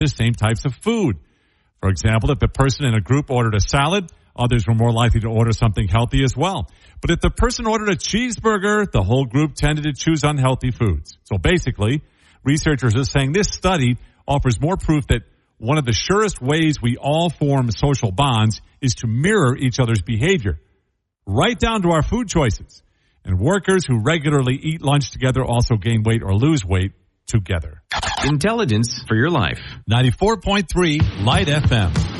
the same types of food. For example, if the person in a group ordered a salad, others were more likely to order something healthy as well. But if the person ordered a cheeseburger, the whole group tended to choose unhealthy foods. So basically, researchers are saying this study offers more proof that one of the surest ways we all form social bonds is to mirror each other's behavior, right down to our food choices. And workers who regularly eat lunch together also gain weight or lose weight together. Intelligence for your life. 94.3 Light FM.